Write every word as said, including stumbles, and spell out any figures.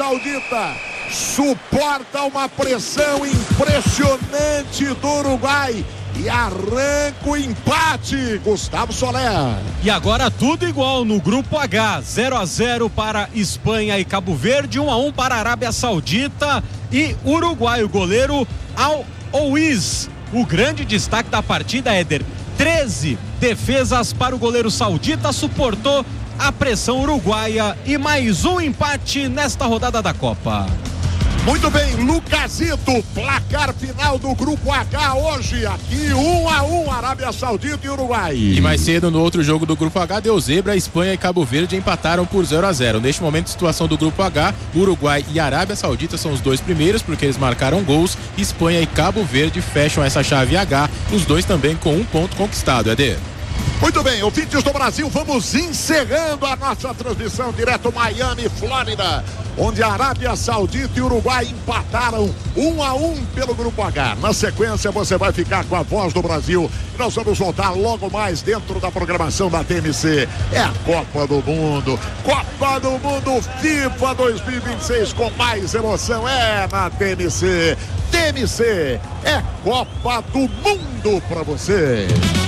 Saudita suporta uma pressão impressionante do Uruguai e arranca o empate, Gustavo Soler. E agora tudo igual no grupo H, zero a zero para Espanha e Cabo Verde, um a um para Arábia Saudita e Uruguai. O goleiro Al-Ouiz, o grande destaque da partida, Éder, treze defesas para o goleiro saudita, suportou a pressão uruguaia e mais um empate nesta rodada da Copa. Muito bem, Lucasito, placar final do grupo H hoje, aqui um a um, Arábia Saudita e Uruguai. E mais cedo no outro jogo do grupo H deu zebra, Espanha e Cabo Verde empataram por zero a zero. Neste momento, situação do grupo H, Uruguai e Arábia Saudita são os dois primeiros porque eles marcaram gols. Espanha e Cabo Verde fecham essa chave H, os dois também com um ponto conquistado, Eder. Muito bem, ouvintes do Brasil, vamos encerrando a nossa transmissão direto Miami, Flórida, onde a Arábia Saudita e Uruguai empataram um a um pelo grupo H. Na sequência você vai ficar com a Voz do Brasil e nós vamos voltar logo mais dentro da programação da T M C. É a Copa do Mundo, Copa do Mundo FIFA dois mil e vinte e seis com mais emoção, é na T M C. T M C é Copa do Mundo pra você.